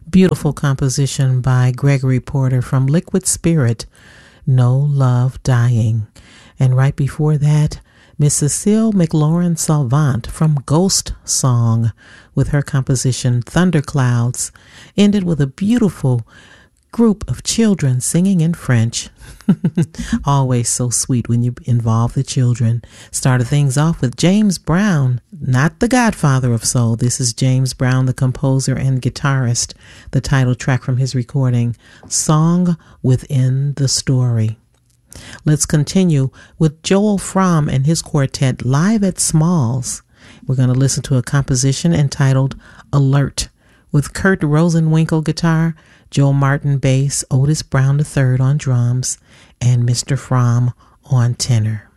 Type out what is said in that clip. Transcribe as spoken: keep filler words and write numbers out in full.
Beautiful composition by Gregory Porter from Liquid Spirit, No Love Dying. And right before that, Miss Cecile McLaurin Salvant from Ghost Song with her composition Thunderclouds ended with a beautiful group of children singing in French. Always so sweet when you involve the children. Started things off with James Brown, not the godfather of soul. This is James Brown, the composer and guitarist, the title track from his recording, Song Within the Story. Let's continue with Joel Fromm and his quartet live at Smalls. We're going to listen to a composition entitled Alert with Kurt Rosenwinkel guitar, Joe Martin bass, Otis Brown the third on drums, and Mister Fromm on tenor.